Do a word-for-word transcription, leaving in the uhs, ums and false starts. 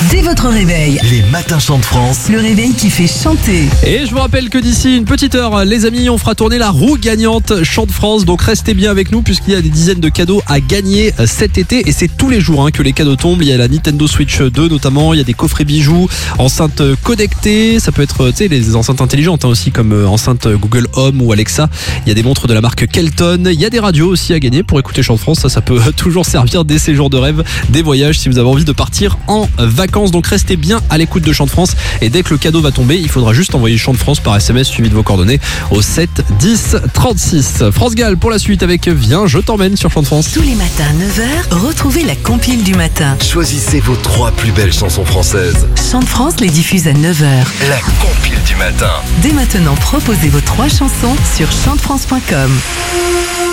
Dès votre réveil, Les matins Chant de France. le réveil qui fait chanter. Et je vous rappelle que d'ici une petite heure, les amis, on fera tourner la roue gagnante Chant de France. Donc restez bien avec nous puisqu'il y a des dizaines de cadeaux à gagner cet été. Et c'est tous les jours hein, que les cadeaux tombent. Il y a la Nintendo Switch deux notamment. Il y a des coffrets bijoux, enceintes connectées. Ça peut être tu sais, les enceintes intelligentes hein, aussi comme euh, enceinte Google Home ou Alexa. Il y a des montres de la marque Kelton. Il y a des radios aussi à gagner pour écouter Chant de France. Ça, ça peut toujours servir des séjours de rêve, des voyages si vous avez envie de partir en vacances. Donc restez bien à l'écoute de Chant de France. Et dès que le cadeau va tomber, il faudra juste envoyer Chant de France par S M S suivi de vos coordonnées au sept dix trente-six. France Gall pour la suite avec Viens, je t'emmène sur Chant de France. Tous les matins à neuf heures, retrouvez la compile du matin. Choisissez vos trois plus belles chansons françaises. Chant de France les diffuse à neuf heures. La compile du matin. Dès maintenant, proposez vos trois chansons sur chant de france point com.